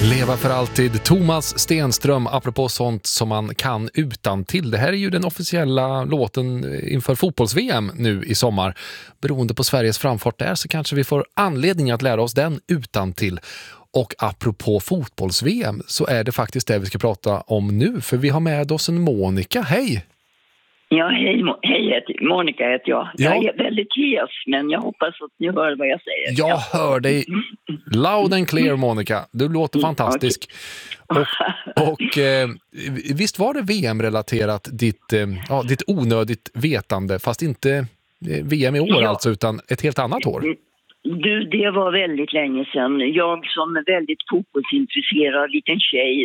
Leva för alltid, Thomas Stenström, apropå sånt som man kan utan till. Det här är ju den officiella låten inför fotbolls-VM nu i sommar. Beroende på Sveriges framfart där så kanske vi får anledning att lära oss den utan till. Och apropå fotbolls-VM så är det faktiskt det vi ska prata om nu. För vi har med oss en Monica. Hej! Ja, hej, Monica heter jag. Ja. Jag är väldigt hes, men jag hoppas att ni hör vad jag säger. Jag hör dig loud and clear, Monica. Du låter fantastisk. Okay. Och visst var det VM-relaterat ditt onödigt vetande, fast inte VM i år alltså, utan ett helt annat år? Du, det var väldigt länge sedan. Jag som väldigt fotbollsintresserad liten tjej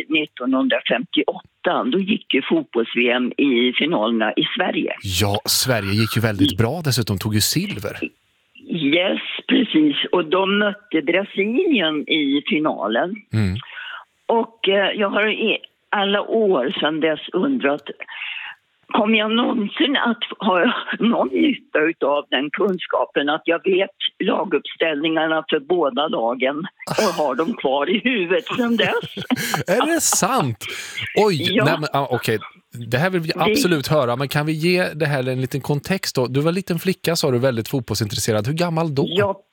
1958, då gick ju fotbolls-VM i finalerna i Sverige. Ja, Sverige gick ju väldigt bra, dessutom tog ju silver. Yes, precis. Och de mötte Brasilien i finalen. Mm. Och jag har i alla år sedan dess undrat, kommer jag någonsin att ha någon nytta av den kunskapen att jag vet laguppställningarna för båda lagen och har dem kvar i huvudet sedan dess? Är det sant? Oj, ja. Okej. Det här vill vi absolut höra, men kan vi ge det här en liten kontext då? Du var en liten flicka, sa du, väldigt fotbollsintresserad. Hur gammal då? Ja,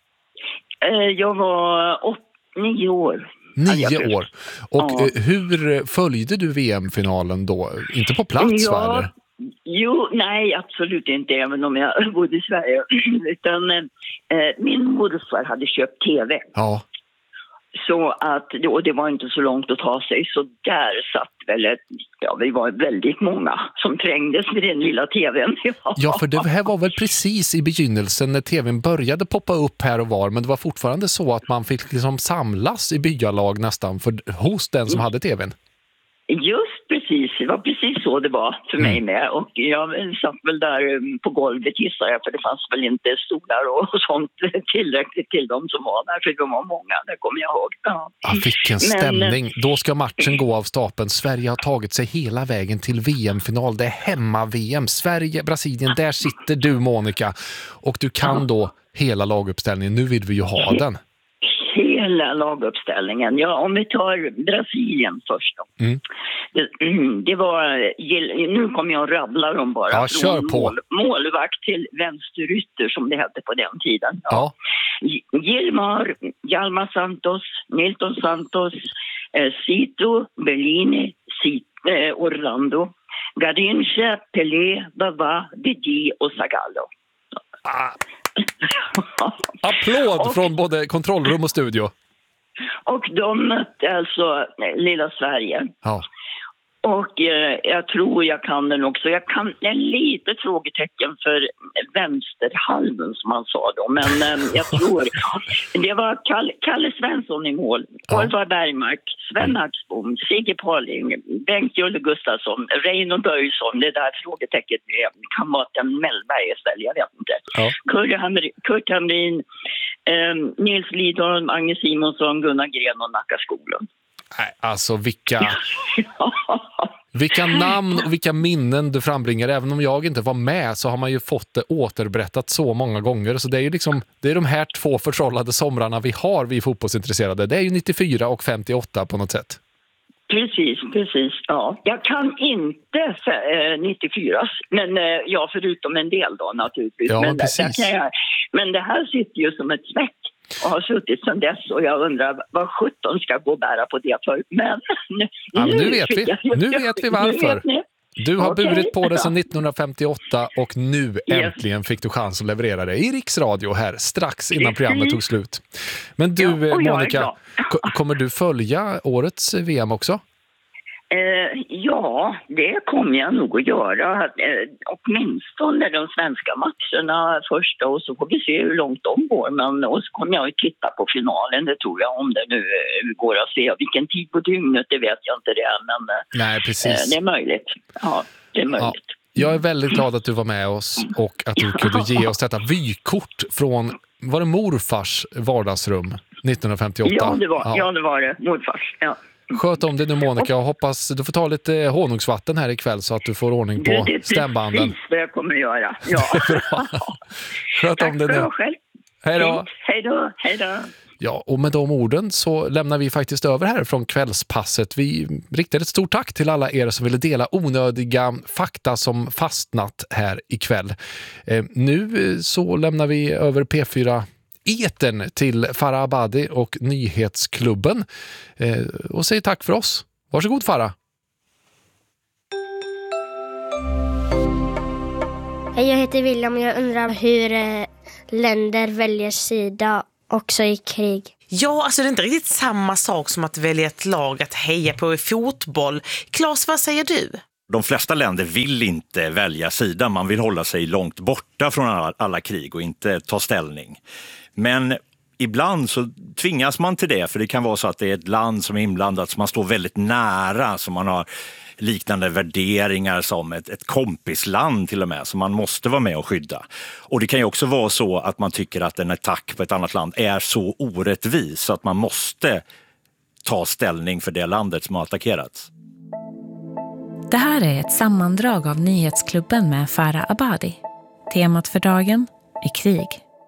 jag var 9 år. 9 år. Och hur följde du VM-finalen då? Inte på plats, va? Eller? Jo, nej, absolut inte, även om jag bodde i Sverige. Utan min morfar hade köpt tv. Ja. Så att, och det var inte så långt att ta sig. Så där satt vi var väldigt många som trängdes med den lilla tvn. Ja, för det här var väl precis i begynnelsen när tvn började poppa upp här och var. Men det var fortfarande så att man fick liksom samlas i byalag nästan hos den som hade tvn. Just precis, det var precis så det var för mig med. Och jag satt väl där på golvet, gissar jag, för det fanns väl inte stolar och sånt tillräckligt till dem som var där, för de var många, det kommer jag ihåg. Ja, vilken stämning. Då ska matchen gå av stapeln. Sverige har tagit sig hela vägen till VM-final. Det är hemma-VM. Sverige, Brasilien, där sitter du, Monica. Och du kan då hela laguppställningen. Nu vill vi ju ha den. Hela laguppställningen. Ja, om vi tar Brasilien först då. Det var, nu kommer jag att rabbla dem bara. Ja, kör på. Målvakt till vänsterytter som det hette på den tiden. Ja. Gilmar, Hjalmar Santos, Nilton Santos, Zito, Bellini, Orlando, Garrincha, Pelé, Bava, Didi och Zagallo. Applåd från både kontrollrum och studio. Och de mötte alltså lilla Sverige. Ja. Och jag tror jag kan den också. Jag kan en litet frågetecken för vänsterhalven som man sa då. Men jag tror det var Kalle Svensson i mål. Oliver Bergmark, Sven Axbom, Sigge Parling, Bengt Julle Gustafsson, Reino Böjsson. Det där frågetecknet kan vara en Mellberg istället, jag vet inte. Ja. Kurt Hamrin, Nils Lidholm, Agnes Simonsson, Gunnar Gren och Nacka Skoglund. Nej, alltså vilka namn och vilka minnen du frambringar. Även om jag inte var med så har man ju fått det återberättat så många gånger. Så det är ju liksom, det är de här 2 förtrollade somrarna vi fotbollsintresserade. Det är ju 94 och 58 på något sätt. Precis, ja. Jag kan inte 94, men ja, förutom en del då naturligtvis. Ja, men, precis. Men det här sitter ju som ett smäck. Och har suttit sedan dess och jag undrar vad 17 ska gå och bära på det för. Men nu vet vi varför. Du har burit på det sedan 1958 och nu äntligen fick du chans att leverera det i Riksradio här strax innan programmet tog slut. Men du, Monica, kommer du följa årets VM också? Ja, det kommer jag nog att göra. Åtminstone de svenska matcherna första, och så får vi se hur långt de går. Men och så kommer jag att titta på finalen, det tror jag, om det nu går att se. Vilken tid på dygnet, det vet jag inte det. Men nej, precis. Det är möjligt. Ja, det är möjligt. Ja. Jag är väldigt glad att du var med oss och att du kunde ge oss detta vykort från, var det morfars vardagsrum 1958? Ja, det var det. Morfars, ja. Sköt om det nu, Monica, och hoppas du får ta lite honungsvatten här ikväll så att du får ordning på stämbanden. Det är precis vad jag kommer att göra. Ja. Sköt om det nu. Tack själv. Hej då. Hej då. Ja, och med de orden så lämnar vi faktiskt över här från kvällspasset. Vi riktar ett stort tack till alla er som ville dela onödiga fakta som fastnat här ikväll. Nu så lämnar vi över P4 Etern till Farah Abadi och Nyhetsklubben och säger tack för oss. Varsågod Farah. Hej, jag heter William och jag undrar hur länder väljer sida också i krig. Ja, alltså det är inte riktigt samma sak som att välja ett lag att heja på i fotboll. Claes, vad säger du? De flesta länder vill inte välja sida. Man vill hålla sig långt borta från alla krig och inte ta ställning. Men ibland så tvingas man till det, för det kan vara så att det är ett land som är inblandat som man står väldigt nära, som man har liknande värderingar som ett kompisland till och med, som man måste vara med och skydda. Och det kan ju också vara så att man tycker att en attack på ett annat land är så orättvis så att man måste ta ställning för det landet som har attackerats. Det här är ett sammandrag av Nyhetsklubben med Farah Abadi. Temat för dagen är krig.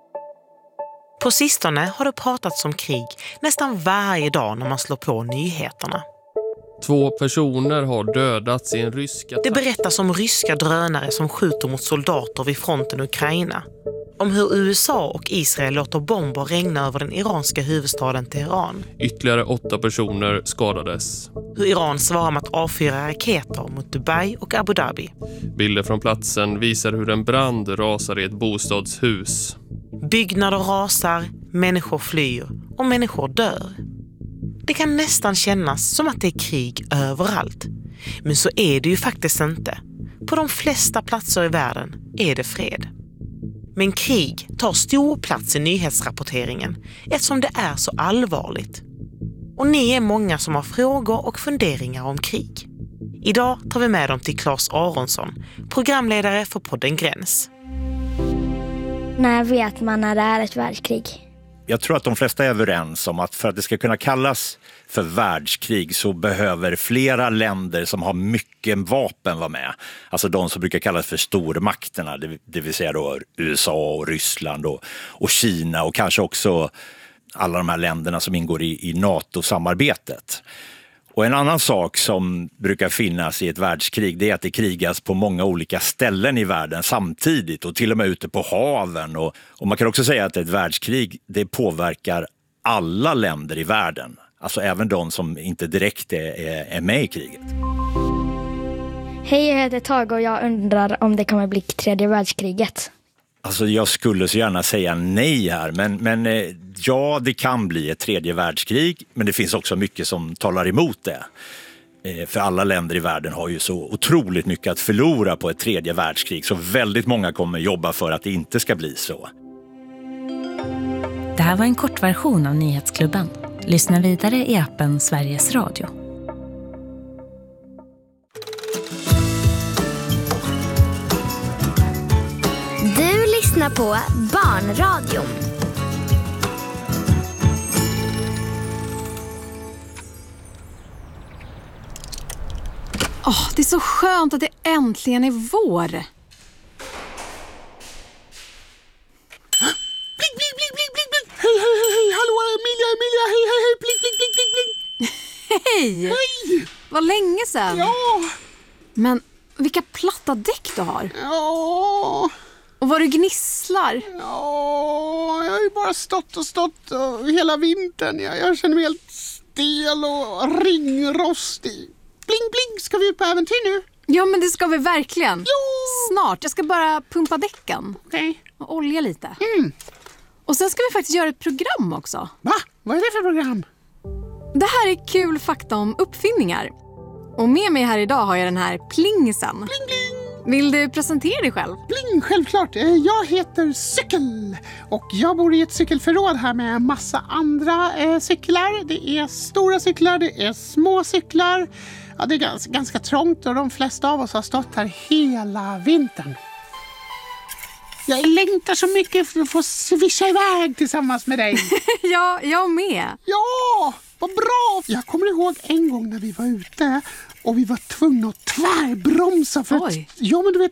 På sistone har det pratats om krig nästan varje dag när man slår på nyheterna. 2 personer har dödats i en rysk attack. Det berättas om ryska drönare som skjuter mot soldater vid fronten Ukraina. Om hur USA och Israel låter bomber regna över den iranska huvudstaden Teheran. Ytterligare 8 personer skadades. Hur Iran svarar med att avfyra raketer mot Dubai och Abu Dhabi. Bilder från platsen visar hur en brand rasar i ett bostadshus. Byggnader rasar, människor flyr och människor dör. Det kan nästan kännas som att det är krig överallt. Men så är det ju faktiskt inte. På de flesta platser i världen är det fred. Men krig tar stor plats i nyhetsrapporteringen eftersom det är så allvarligt. Och ni är många som har frågor och funderingar om krig. Idag tar vi med dem till Claes Aronsson, programledare för podden Gräns. När vet man när det är ett världskrig? Jag tror att de flesta är överens om att för att det ska kunna kallas för världskrig så behöver flera länder som har mycket vapen vara med. Alltså de som brukar kallas för stormakterna, det vill säga då USA och Ryssland och Kina och kanske också alla de här länderna som ingår i NATO-samarbetet. Och en annan sak som brukar finnas i ett världskrig, det är att det krigas på många olika ställen i världen samtidigt och till och med ute på haven. Och man kan också säga att ett världskrig, det påverkar alla länder i världen. Alltså även de som inte direkt är med i kriget. Hej, jag heter Tage och jag undrar om det kommer bli 3:e världskriget. Alltså jag skulle så gärna säga nej här, men ja, det kan bli ett 3:e världskrig, men det finns också mycket som talar emot det. För alla länder i världen har ju så otroligt mycket att förlora på ett 3:e världskrig, så väldigt många kommer jobba för att det inte ska bli så. Det här var en kortversion av Nyhetsklubben. Lyssna vidare i appen Sveriges Radio. Du lyssnar på Barnradion. Det är så skönt att det äntligen är vår. Bling, bling, bling, bling, bling, bling. Hej, hej, hej, hej. Hallå, Emilia, hej, hej, hej. Bling, bling, bling, bling, bling. Hej! Hej! Vad länge sedan. Ja. Men vilka platta däck du har. Ja. Och vad du gnisslar. Ja, jag har ju bara stått hela vintern. Jag känner mig helt stel och ringrostig. Bling, bling, ska vi ut på äventyr nu? Ja, men det ska vi verkligen. Jo. Snart, jag ska bara pumpa däcken. Okej. Och olja lite. Och sen ska vi faktiskt göra ett program också. Va? Vad är det för program? Det här är kul fakta om uppfinningar. Och med mig här idag har jag den här plingsen. Bling, bling. Vill du presentera dig själv? Bling, självklart. Jag heter Cykel och jag bor i ett cykelförråd här med massa andra cyklar. Det är stora cyklar, det är små cyklar. Ja, det är ganska trångt och de flesta av oss har stått här hela vintern. Jag längtar så mycket för att få svischa iväg tillsammans med dig. Ja, jag med. Ja, vad bra! Jag kommer ihåg en gång när vi var ute och vi var tvungna att tvärbromsa för att, ja, men du vet,